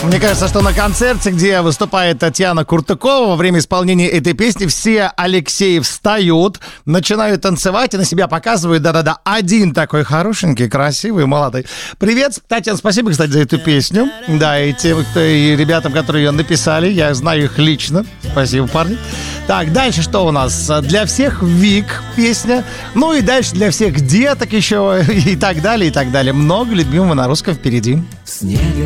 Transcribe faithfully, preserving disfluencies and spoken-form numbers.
Мне кажется, что на концерте, где выступает Татьяна Куртыкова, во время исполнения этой песни все Алексеи встают, начинают танцевать и на себя показывают. Да-да-да, один такой хорошенький, красивый, молодой. Привет, Татьяна, спасибо, кстати, за эту песню. Да, и тем, кто, и ребятам, которые ее написали, я знаю их лично. Спасибо, парни. Так, дальше что у нас? Для всех Вик песня. Ну и дальше для всех деток еще и так далее, и так далее. Много любимого на русском впереди.